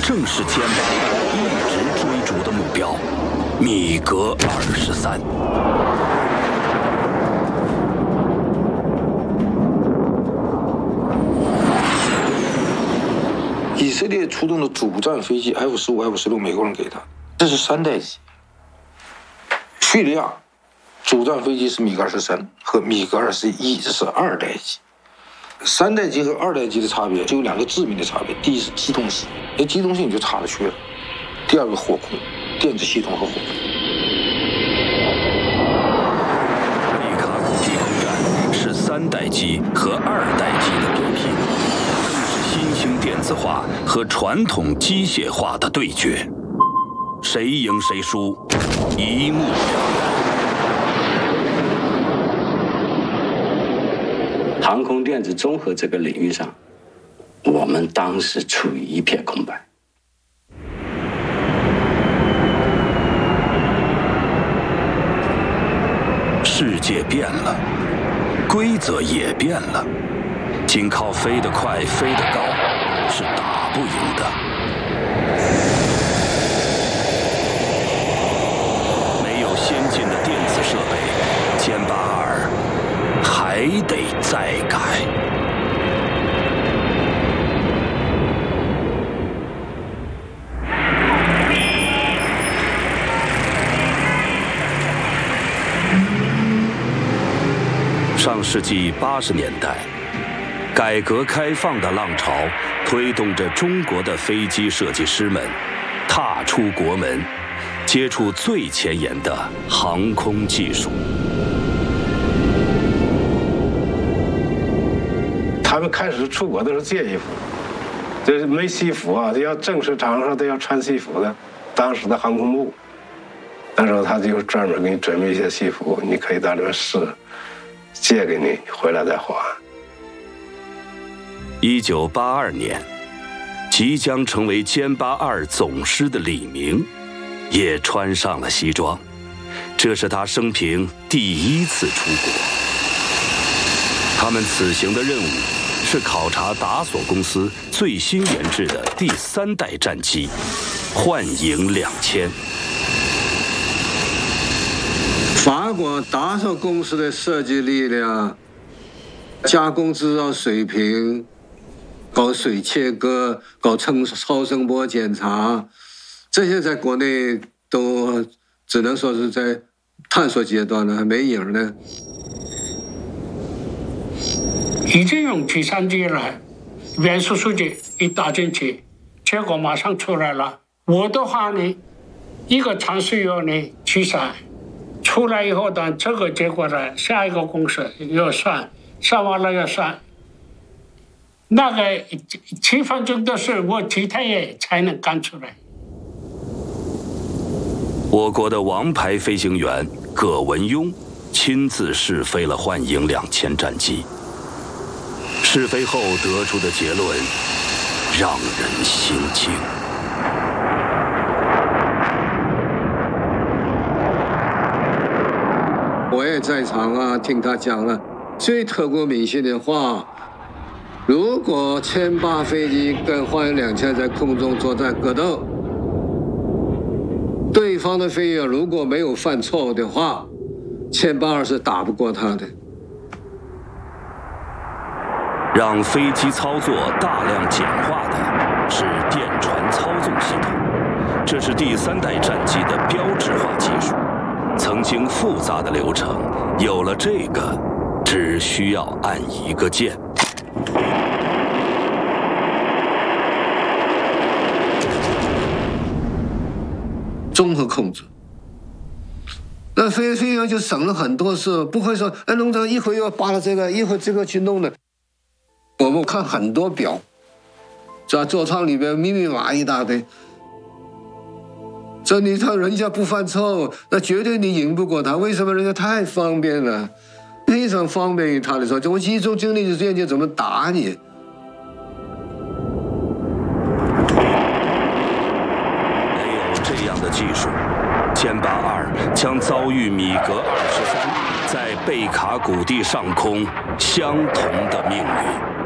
正是歼8一直追逐的目标——米格23。 以色列出动的主战飞机 F-15、F-16，美国人给他，这是3代机。叙利亚主战飞机是米格23和米格21，这是2代机。3代机和2代机的差别就有2个致命的差别：第一是机动性，机动性就差了去了；第二个火控，电子系统和火控。 贝卡谷地空战是3代机和2代机的对拼，更是新兴电子化和传统机械化的对决，谁赢谁输，一目了然。 航空电子综合这个领域上，我们当时处于一片空白。 世界变了，规则也变了，仅靠飞得快、飞得高是打不赢的。没有先进的电子设备，歼8-2还得再改。上世纪80年代，改革开放的浪潮推动着中国的飞机设计师们踏出国门，接触最前沿的航空技术。 他们开始出国都是借衣服，这没西服啊，要正式场合都要穿西服的。当时的航空部，那时候他就专门给你准备一些西服，你可以到里面试，借给你，回来再还。 1982年，即将成为歼8-2总师的李明，也穿上了西装，这是他生平第1次出国。他们此行的任务是考察达索公司最新研制的第3代战机幻影2000。 法国达索公司的设计力量、加工制造水平、搞水切割、搞超声波检查，这些在国内都只能说是在探索阶段了，还没影呢。 已经用计算机了，元素数据一打进去，结果马上出来了。我的话呢，一个程序员呢计算出来以后呢，这个结果呢，下一个公式要算，算完了要算。那个7分钟的事，我几天也才能干出来。 我国的王牌飞行员葛文庸亲自试飞了幻影2000战机。试飞后得出的结论让人心惊。 我也在场啊，听他讲了最刻骨铭心的话：如果歼8飞机跟幻影2000在空中作战格斗，对方的飞员如果没有犯错误的话，歼8-2是打不过他的。 让飞机操作大量简化的是电传操纵系统，这是第3代战机的标志化技术。曾经复杂的流程，有了这个，只需要按一个键。 综合控制，那飞员就省了很多事，不会说哎弄成一会儿又扒了这个，一会儿这个去弄的。我们看很多表，在座舱里边密密麻麻一大堆。这你看人家不犯错误，那绝对你赢不过他。为什么？人家太方便了，非常方便于他的时候，我集中精力就研究怎么打你。 没有这样的技术，歼8-2将遭遇米格23在贝卡谷地上空相同的命运。